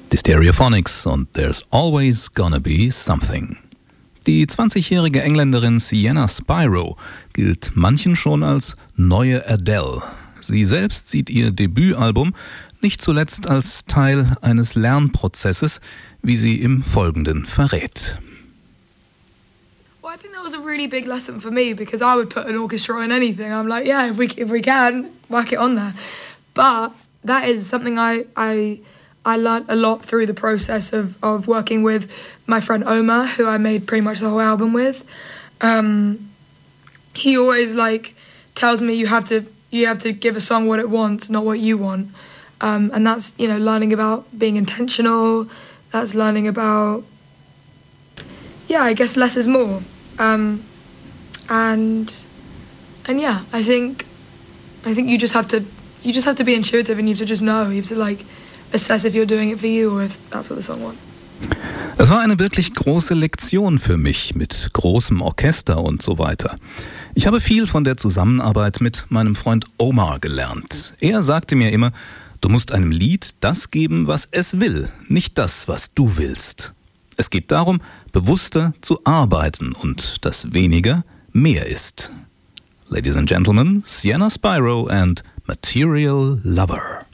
Die Stereophonics und There's Always Gonna Be Something. Die 20-jährige Engländerin Sienna Spyro gilt manchen schon als neue Adele. Sie selbst sieht ihr Debütalbum nicht zuletzt als Teil eines Lernprozesses, wie sie im Folgenden verrät. Well, I think that was a really big lesson for me because I would put an orchestra on anything. I'm like, yeah, if we can, whack it on there. But that is something I learned a lot through the process of working with my friend Omar, who I made pretty much the whole album with. He always tells me you have to give a song what it wants, not what you want. And that's, learning about being intentional. That's learning about, I guess less is more. And yeah, I think you just have to be intuitive and you have to just know. You have to assess if you're doing it for you or if that's what the song wants. Das war eine wirklich große Lektion für mich mit großem Orchester und so weiter. Ich habe viel von der Zusammenarbeit mit meinem Freund Omar gelernt. Er sagte mir immer, du musst einem Lied das geben, was es will, nicht das, was du willst. Es geht darum, bewusster zu arbeiten und dass weniger mehr ist. Ladies and Gentlemen, Sienna Spyro and Material Lover.